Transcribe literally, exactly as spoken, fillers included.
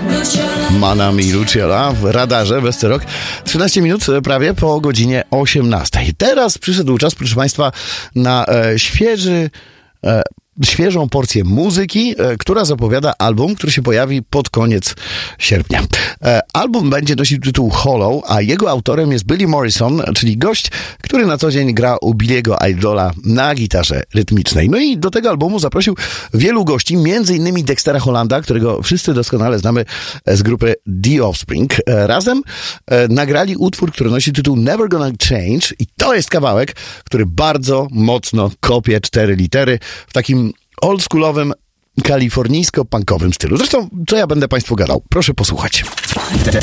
Manam i Luciola w radarze Westy Rock. trzynaście minut prawie po godzinie osiemnastej. Teraz przyszedł czas, proszę Państwa, na e, świeży... E, świeżą porcję muzyki, e, która zapowiada album, który się pojawi pod koniec sierpnia. E, album będzie nosił tytuł Hollow, a jego autorem jest Billy Morrison, czyli gość, który na co dzień gra u Billiego Idola na gitarze rytmicznej. No i do tego albumu zaprosił wielu gości, między innymi Dextera Hollanda, którego wszyscy doskonale znamy z grupy The Offspring. E, razem e, nagrali utwór, który nosi tytuł Never Gonna Change i to jest kawałek, który bardzo mocno kopie cztery litery w takim oldschoolowym, kalifornijsko-punkowym stylu. Zresztą, co ja będę Państwu gadał? Proszę posłuchać.